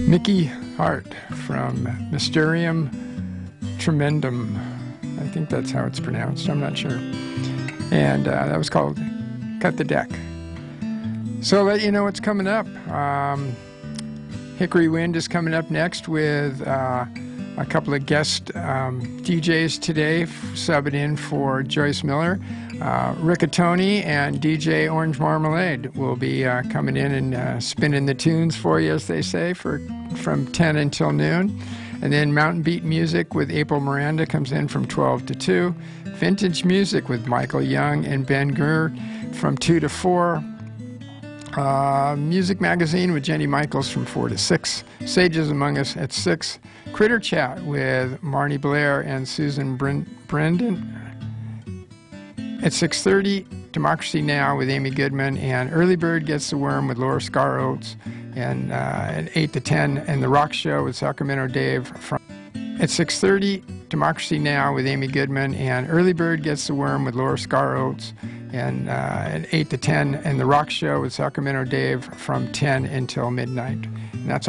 Mickey Hart from Mysterium Tremendum. I think that's how it's pronounced. I'm not sure. And that was called Cut the Deck. So I'll let you know what's coming up. Hickory Wind is coming up next with a couple of guest DJs today, subbing in for Joyce Miller. Riccatoni and DJ Orange Marmalade will be coming in and spinning the tunes for you, as they say, from 10 until noon. And then Mountain Beat Music with April Miranda comes in from 12 to 2. Vintage Music with Michael Young and Ben Gur from 2 to 4. Music Magazine with Jenny Michaels from 4 to 6. Sages Among Us at 6. Critter Chat with Marnie Blair and Susan Brendan at 6:30. Democracy Now! With Amy Goodman, and Early Bird Gets the Worm with Laura Scar-Oates, and at 8 to 10, and The Rock Show with Sacramento Dave from at 6:30. Democracy Now! With Amy Goodman, and Early Bird Gets the Worm with Laura Scar-Oates, and at 8 to 10, and The Rock Show with Sacramento Dave from 10 until midnight. And that's